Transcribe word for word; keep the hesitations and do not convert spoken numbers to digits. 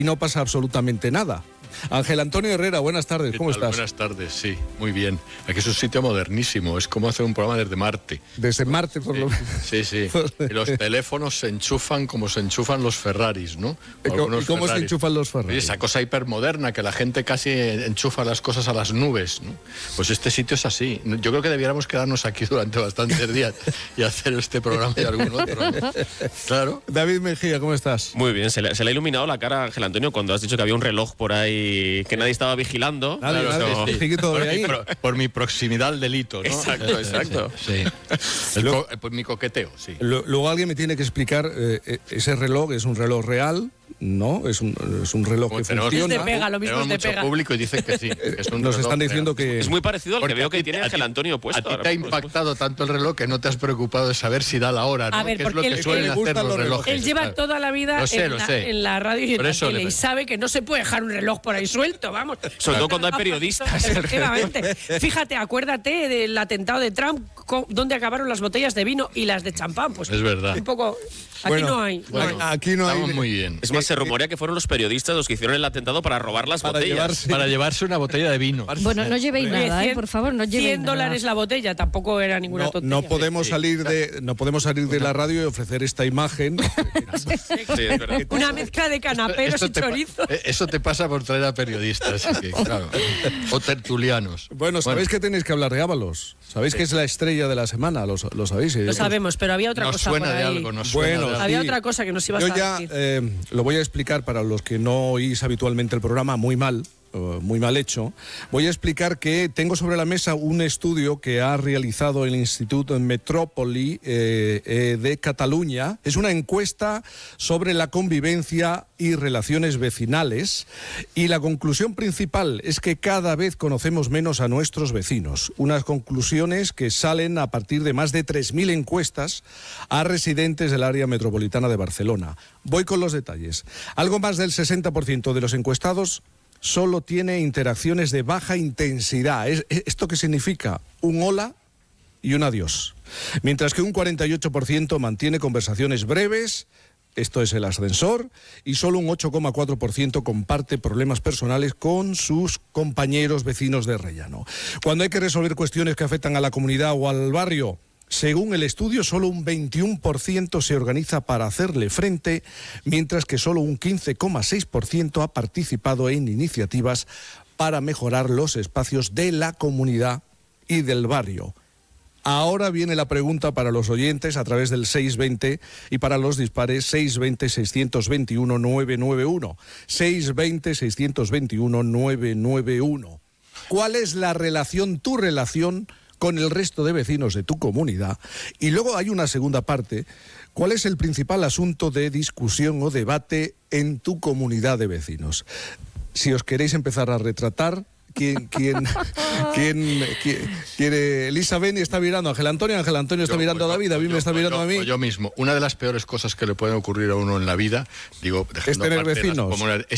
y no pasa absolutamente nada. Ángel Antonio Herrera, buenas tardes, ¿cómo estás? Buenas tardes, sí, muy bien. Aquí es un sitio modernísimo, es como hacer un programa desde Marte. Desde Marte, por lo menos. Sí, sí. Y los teléfonos se enchufan como se enchufan los Ferraris, ¿no? ¿Y cómo Ferraris. se enchufan los Ferraris? Oye, esa cosa hipermoderna que la gente casi enchufa las cosas a las nubes, ¿no? Pues este sitio es así. Yo creo que debiéramos quedarnos aquí durante bastantes días y hacer este programa y algún otro, ¿no? Claro. David Mejía, ¿cómo estás? Muy bien, se le, se le ha iluminado la cara a Ángel Antonio cuando has dicho que había un reloj por ahí que nadie estaba vigilando. Nadie, claro, nadie, eso... sigue todo por, ahí. Mi, por, por mi proximidad al delito, ¿no? Exacto, exacto. Sí. El co pues mi coqueteo, sí. Luego alguien me tiene que explicar, eh, ese reloj es un reloj real, ¿no? Es un, es un reloj que tenemos, funciona. Te pega, lo mismo tenemos te mucho pega. público y dicen que sí. Que es un Nos reloj están diciendo real. que... Es muy parecido al Porque que veo que ti, tiene Ángel Antonio puesto. A ti ahora, te ha impactado tanto el reloj que no te has preocupado de saber si da la hora, ¿no? A ver, que es lo porque que él- suelen él hacer gusta los los relojes. relojes. Él lleva claro. toda la vida Lo sé, en, lo la, sé. en la radio y en Por la eso tele le- y sabe que no se puede dejar un reloj por ahí suelto, vamos. Sobre todo cuando hay periodistas. Efectivamente. Fíjate, acuérdate del atentado de Trump, con- donde acabaron las botellas de vino y las de champán. Pues Es verdad. un poco... Aquí Bueno, no hay. no Bueno, hay. aquí no hay... Estamos muy bien. Es más, se rumorea que fueron los periodistas los que hicieron el atentado para robar las Para botellas. llevarse- Para llevarse una botella de vino. Bueno, no llevéis Oye, nada, ¿eh? cien- Por favor, no llevéis cien nada. dólares la botella, tampoco era ninguna No, tontería. no podemos salir de no podemos salir de la radio y ofrecer esta imagen. Sí, es verdad. Una mezcla de canaperos Esto y te pa- chorizo. eh, Eso te pasa por traer a periodistas, así que, claro. O tertulianos. Bueno, sabéis que tenéis que hablar de Ábalos. Sabéis que es la estrella de la semana, lo, lo sabéis. Lo sabemos, pero había otra Nos cosa suena por de ahí. algo, nos Bueno, suena de algo. Había sí. otra cosa que nos ibas Yo a ya decir. eh, lo voy a explicar para los que no oís habitualmente el programa, muy mal, eh, muy mal hecho. Voy a explicar que tengo sobre la mesa un estudio que ha realizado el Instituto Metrópoli eh, eh, de Cataluña. Es una encuesta sobre la convivencia y relaciones vecinales, y la conclusión principal es que cada vez conocemos menos a nuestros vecinos. Unas conclusiones que salen a partir de más de tres mil encuestas a residentes del área metropolitana de Barcelona. Voy con los detalles. Algo más del sesenta por ciento de los encuestados solo tiene interacciones de baja intensidad. ¿Es- ¿Esto qué significa? Un hola y un adiós. Mientras que un cuarenta y ocho por ciento mantiene conversaciones breves, esto es el ascensor, y solo un ocho coma cuatro por ciento comparte problemas personales con sus compañeros vecinos de rellano. Cuando hay que resolver cuestiones que afectan a la comunidad o al barrio, según el estudio, solo un veintiuno por ciento se organiza para hacerle frente, mientras que solo un quince coma seis por ciento ha participado en iniciativas para mejorar los espacios de la comunidad y del barrio. Ahora viene la pregunta para los oyentes a través del seis veinte y para los dispares seis veinte, seiscientos veintiuno, nueve nueve uno. seis veinte, seiscientos veintiuno, nueve nueve uno. ¿Cuál es la relación, tu relación, con el resto de vecinos de tu comunidad? Y luego hay una segunda parte. ¿Cuál es el principal asunto de discusión o debate en tu comunidad de vecinos? Si os queréis empezar a retratar, ¿quién, quién, quién, quién, quién Elisa Beni está mirando a Ángel Antonio, Ángel Antonio está Yo, mirando pues a David, yo, David me yo, está pues mirando yo, a mí. pues yo mismo. Una de las peores cosas que le pueden ocurrir a uno en la vida, digo, dejando tener aparte de las vecinos. comunidades, es